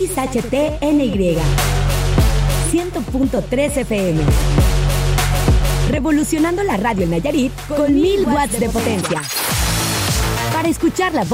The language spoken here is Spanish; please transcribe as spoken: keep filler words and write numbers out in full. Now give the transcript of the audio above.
X H T N Y cien punto tres F M. Revolucionando la radio en Nayarit con mil watts de potencia. Para escuchar la voz